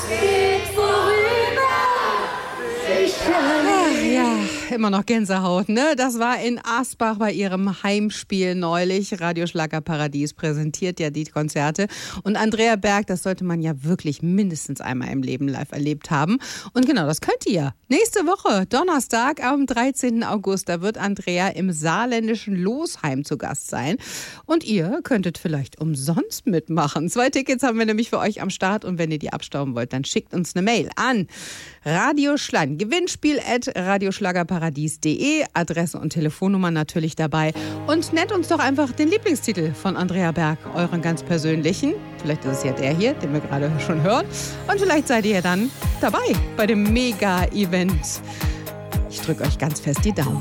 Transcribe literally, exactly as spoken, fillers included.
geht vorüber. Ach ja, immer noch Gänsehaut, ne? Das war in Asbach bei ihrem Heimspiel neulich. Radio Schlagerparadies präsentiert ja die Konzerte. Und Andrea Berg, das sollte man ja wirklich mindestens einmal im Leben live erlebt haben. Und genau, das könnt ihr. Nächste Woche, Donnerstag, am dreizehnten August, da wird Andrea im saarländischen Losheim zu Gast sein. Und ihr könntet vielleicht umsonst mitmachen. Zwei Tickets haben wir nämlich für euch am Start. Und wenn ihr die abstauben wollt, dann schickt uns eine Mail an Radio Schlein. Gewinnspiel at radioschlagerparadies punkt de. Adresse und Telefonnummer natürlich dabei. Und nennt uns doch einfach den Lieblingstitel von Andrea Berg, euren ganz persönlichen. Vielleicht ist es ja der hier, den wir gerade schon hören. Und vielleicht seid ihr ja dann dabei bei dem Mega-Event. Ich drücke euch ganz fest die Daumen.